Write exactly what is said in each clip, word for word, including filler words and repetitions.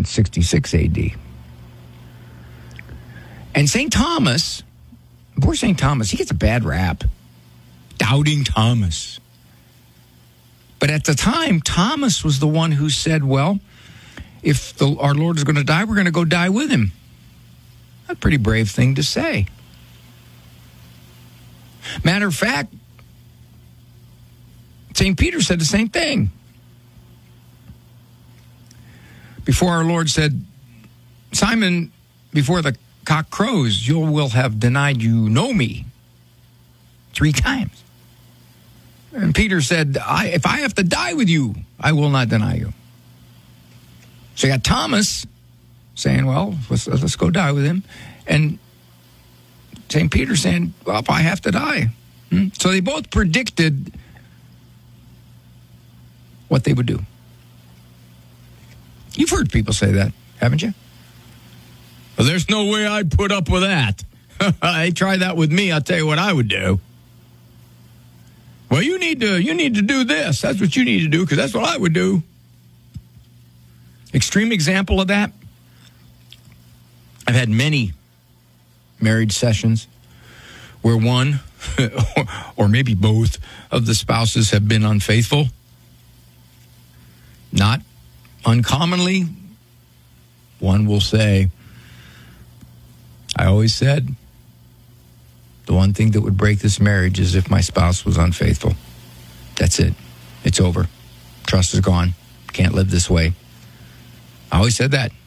sixty-six A D. And Saint Thomas, poor Saint Thomas, he gets a bad rap. Doubting Thomas. But at the time, Thomas was the one who said, well, if the, our Lord is going to die, we're going to go die with him. A pretty brave thing to say. Matter of fact, Saint Peter said the same thing. Before our Lord said, Simon, before the cock crows, you will have denied you know me three times. And Peter said, I, if I have to die with you, I will not deny you. So you got Thomas saying, well, let's, let's go die with him. And Saint Peter saying, well, if I have to die. Hmm? So they both predicted what they would do. You've heard people say that, haven't you? Well, there's no way I'd put up with that. They tried that with me. I'll tell you what I would do. Well, you need to you need to do this. That's what you need to do, because that's what I would do. Extreme example of that. I've had many marriage sessions where one or maybe both of the spouses have been unfaithful. Not uncommonly, one will say, I always said the one thing that would break this marriage is if my spouse was unfaithful. That's it. It's over. Trust is gone. Can't live this way. I always said that.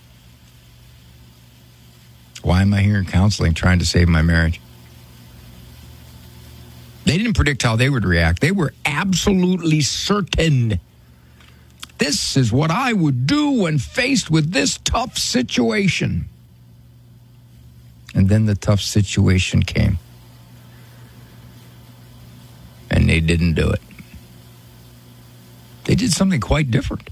Why am I here in counseling trying to save my marriage? They didn't predict how they would react. They were absolutely certain. This is what I would do when faced with this tough situation. And then the tough situation came. And they didn't do it. They did something quite different.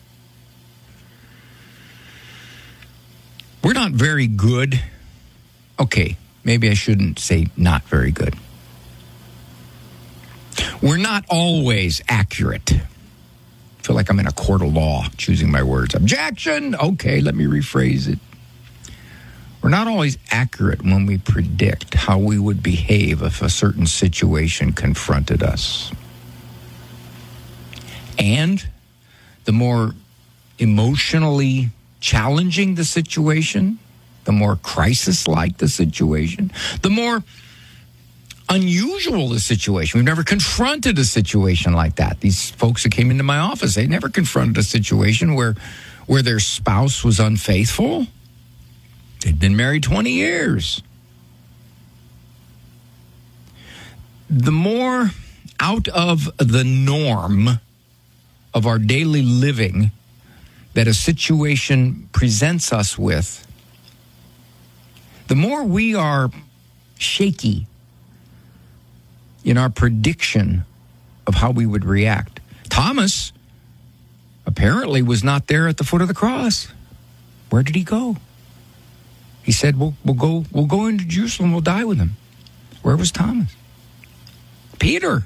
We're not very good. Okay, maybe I shouldn't say not very good. We're not always accurate. I feel like I'm in a court of law choosing my words. Objection! Okay, let me rephrase it. We're not always accurate when we predict how we would behave if a certain situation confronted us. And the more emotionally challenging the situation, the more crisis-like the situation, the more unusual the situation. We've never confronted a situation like that. These folks that came into my office, they never confronted a situation where, where their spouse was unfaithful. They'd been married twenty years. The more out of the norm of our daily living that a situation presents us with, the more we are shaky in our prediction of how we would react. Thomas apparently was not there at the foot of the cross. Where did he go? He said, we'll, we'll go we'll go into Jerusalem, we'll die with him. Where was Thomas? Peter.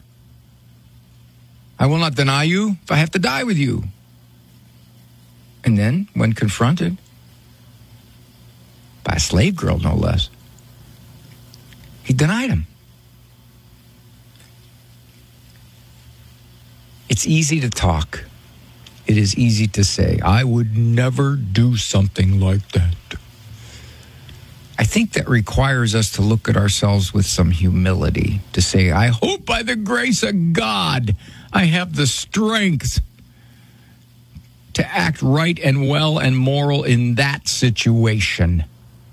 I will not deny you if I have to die with you. And then, when confronted by a slave girl, no less, he denied him. It's easy to talk. It is easy to say, I would never do something like that. I think that requires us to look at ourselves with some humility, to say, I hope by the grace of God I have the strength to act right and well and moral in that situation.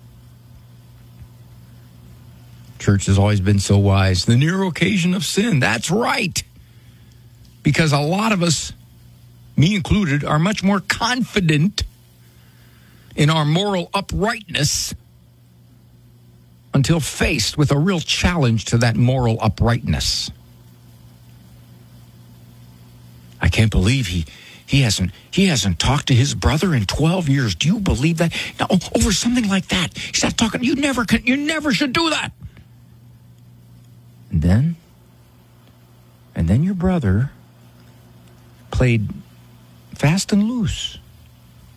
Church has always been so wise. The near occasion of sin, that's right. Because a lot of us, me included, are much more confident in our moral uprightness until faced with a real challenge to that moral uprightness. I can't believe he he hasn't he hasn't talked to his brother in twelve years. Do you believe that? Now, over something like that, he's not talking. You never can. You never should do that. And then, and then your brother played fast and loose